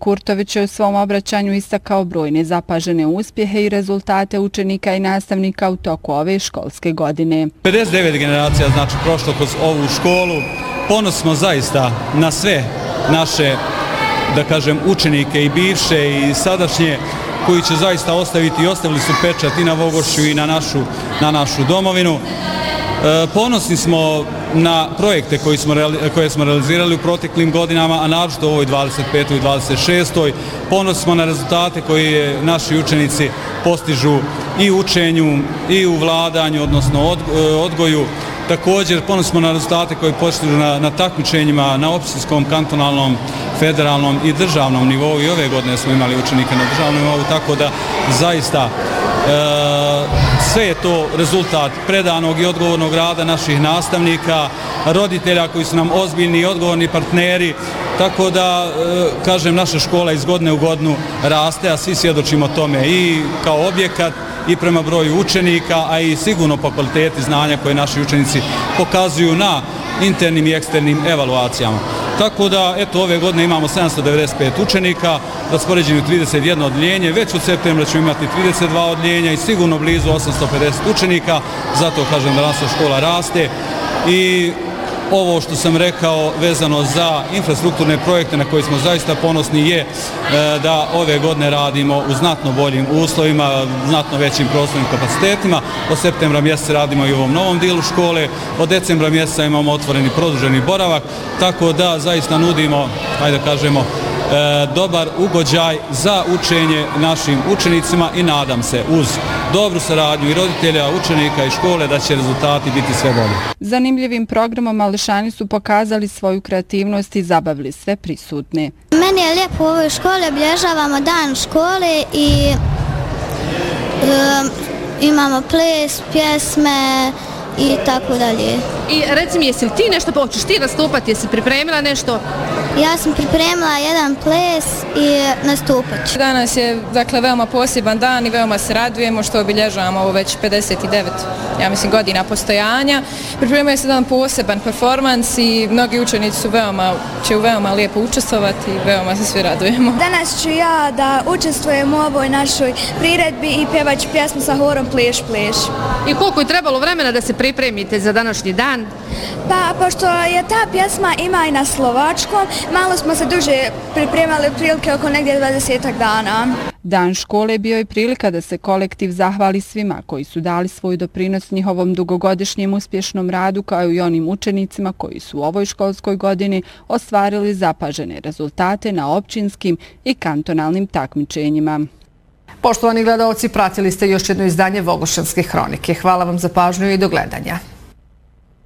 Kurtović je u svom obraćanju istakao brojne zapažene uspjehe i rezultate učenika i nastavnika u toku ove školske godine. 59 generacija znači prošlo kroz ovu školu. Ponos smo zaista na sve naše, da kažem, učenike i bivše i sadašnje koji će zaista ostaviti i ostavili su pečat i na Vogošću i na našu domovinu. Ponosni smo na projekte koje smo realizirali u proteklim godinama, a naročito u ovoj 25. i 26. Ponosni smo na rezultate koje naši učenici postižu i u učenju i u vladanju, odnosno odgoju. Također ponosni smo na rezultate koje postižu na takmičenjima na opštinskom, kantonalnom, federalnom i državnom nivou. I ove godine smo imali učenike na državnom nivou, tako da zaista sve je to rezultat predanog i odgovornog rada naših nastavnika, roditelja koji su nam ozbiljni i odgovorni partneri, tako da, kažem, naša škola iz godine u godinu raste, a svi svjedočimo tome i kao objekat i prema broju učenika, a i sigurno po kvaliteti znanja koje naši učenici pokazuju na internim i eksternim evaluacijama. Tako da, eto, ove godine imamo 795 učenika, raspoređeni u 31 odjeljenje, već od septembra ćemo imati 32 odjeljenja i sigurno blizu 850 učenika, zato kažem da naša škola raste. I ovo što sam rekao vezano za infrastrukturne projekte na koje smo zaista ponosni je da ove godine radimo u znatno boljim uslovima, znatno većim prostornim kapacitetima. Od septembra mjeseca radimo i u ovom novom dijelu škole, od decembra mjeseca imamo otvoreni produženi boravak, tako da zaista nudimo, hajde da kažemo, dobar ugođaj za učenje našim učenicima i nadam se uz dobru saradnju i roditelja, učenika i škole da će rezultati biti sve bolji. Zanimljivim programom mališani su pokazali svoju kreativnost i zabavili sve prisutne. Meni je lijepo u ovoj školi, obilježavamo dan škole i imamo ples, pjesme i tako dalje. I reci mi, jesi li ti nešto, hoćeš ti nastupati, jesi pripremila nešto? Ja sam pripremila jedan ples i nastupat ću. Danas je, dakle, veoma poseban dan i veoma se radujemo što obilježavamo ovo već 59, ja mislim, godina postojanja. Pripremio se jedan poseban performans i mnogi učenici će veoma lijepo učestvovati i veoma se svi radujemo. Danas ću ja da učestvujem u ovoj našoj priredbi i pjevat ću pjesmu sa horom Pleš, pleš. I koliko je trebalo vremena da se pripremite za današnji dan? Pa, pošto je ta pjesma ima i na slovačkom, malo smo se duže pripremali, prilike oko negdje 20 dana. Dan škole bio je prilika da se kolektiv zahvali svima koji su dali svoj doprinos njihovom dugogodišnjem uspješnom radu, kao i onim učenicima koji su u ovoj školskoj godini ostvarili zapažene rezultate na općinskim i kantonalnim takmičenjima. Poštovani gledaoci, pratili ste još jedno izdanje Vogošćanske hronike. Hvala vam za pažnju i do gledanja.